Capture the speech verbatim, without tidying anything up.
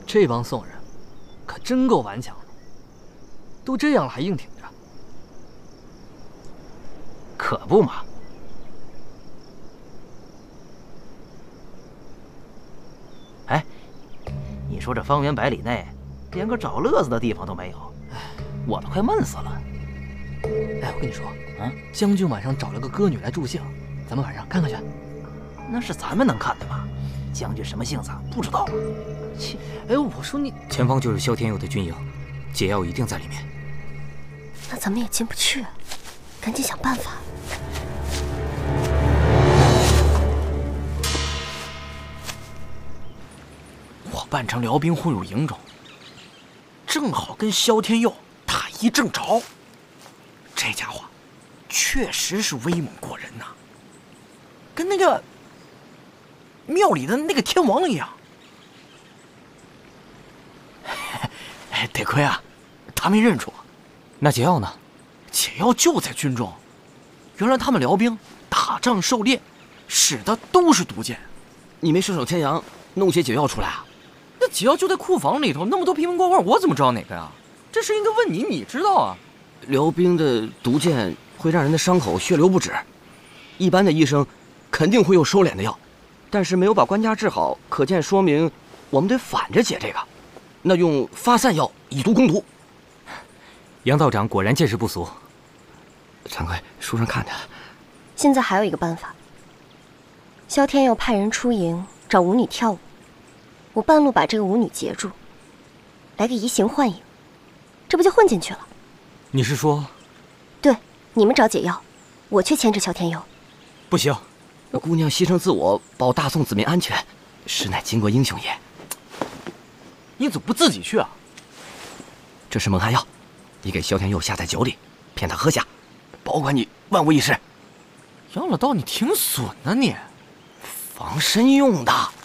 这帮宋人可真够顽强的，都这样了还硬挺着。 可不嘛。哎，你说这方圆百里内连个找乐子的地方都没有，我都快闷死了。 哎，我跟你说，啊，将军晚上找了个歌女来助兴，咱们晚上看看去。 那是咱们能看的吗？将军什么性子不知道啊？ 切，哎，我说你， 前方就是萧天佑的军营，解药一定在里面。 那咱们也进不去，赶紧想办法。 我扮成辽兵混入营中，正好跟萧天佑打一正着。这家伙确实是威猛过人呐，跟那个庙里的那个天王一样。哎，得亏啊，他没认出我。 那解药呢？ 解药就在军中。原来他们辽兵打仗狩猎，使的都是毒箭。 你没顺手牵羊弄些解药出来啊？ 那解药就在库房里头，那么多瓶瓶罐罐，我怎么知道哪个呀？这事应该问你，你知道啊。 辽兵的毒箭会让人的伤口血流不止，一般的医生肯定会用收敛的药，但是没有把官家治好，可见说明我们得反着解这个，那用发散药以毒攻毒。 杨道长果然见识不俗。 惭愧，书上看的。 现在还有一个办法，萧天佑派人出营找舞女跳舞，我半路把这个舞女截住，来个移形换影，这不就混进去了？ 你是说？ 对，你们找解药，我去牵制萧天佑。 不行， 姑娘牺牲自我保大宋子民安全，实乃巾帼英雄也。 你怎么不自己去啊？ 这是蒙汗药，你给萧天佑下在酒里，骗他喝下，保管你万无一失。 杨老道，你挺损啊你！ 防身用的。